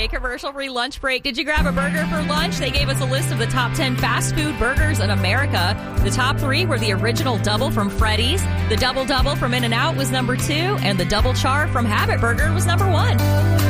Okay, commercial-free lunch break. Did you grab a burger for lunch? They gave us a list of the top 10 fast food burgers in America. The top 3 were the original double from Freddy's. The double-double from In-N-Out was number 2. And the double char from Habit Burger was number 1.